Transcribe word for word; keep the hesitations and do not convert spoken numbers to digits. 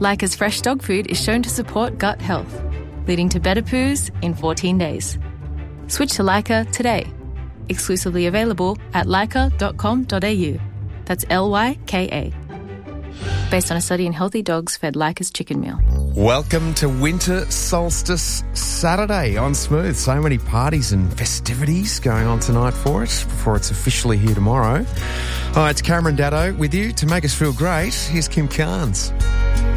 Leica's fresh dog food is shown to support gut health, leading to better poos in fourteen days. Switch to Leica today. Exclusively available at leica dot com dot a u. That's L Y K A. Based on a study in healthy dogs fed Leica's chicken meal. Welcome to Winter Solstice Saturday on Smooth. So many parties and festivities going on tonight for it before it's officially here tomorrow. Hi, it's Cameron Daddo with you to make us feel great. Here's Kim Carnes.